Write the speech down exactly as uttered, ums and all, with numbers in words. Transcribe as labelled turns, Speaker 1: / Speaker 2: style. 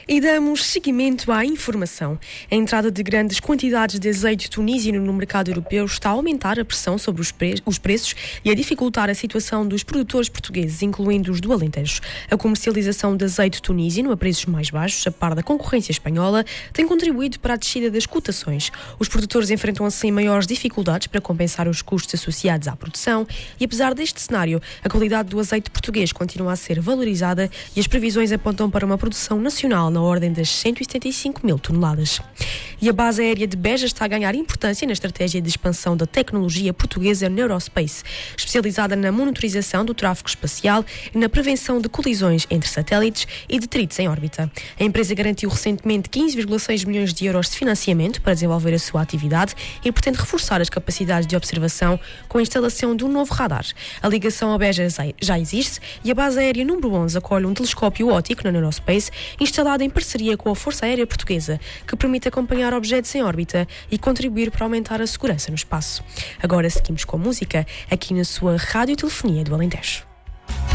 Speaker 1: E damos seguimento à informação. A entrada de grandes quantidades de azeite tunísio no mercado europeu está a aumentar a pressão sobre os, pre- os preços e a dificultar a situação dos produtores portugueses, incluindo os do Alentejo. A comercialização de azeite tunísio a preços mais baixos, a par da concorrência espanhola, tem contribuído para a descida das cotações. Os produtores enfrentam assim maiores dificuldades para compensar os custos associados à produção e, apesar deste cenário, a qualidade do azeite português continua a ser valorizada e as previsões apontam para uma produção nacional na ordem das cento e setenta e cinco mil toneladas. E a base aérea de Beja está a ganhar importância na estratégia de expansão da tecnologia portuguesa Neurospace, especializada na monitorização do tráfego espacial e na prevenção de colisões entre satélites e detritos em órbita. A empresa garantiu recentemente quinze vírgula seis milhões de euros de financiamento para desenvolver a sua atividade e pretende reforçar as capacidades de observação com a instalação de um novo radar. A ligação a Beja já existe e a base aérea número onze acolhe um telescópio óptico na Neurospace, instalado em parceria com a Força Aérea Portuguesa, que permite acompanhar objetos em órbita e contribuir para aumentar a segurança no espaço. Agora seguimos com música aqui na sua Rádio Telefonia do Alentejo.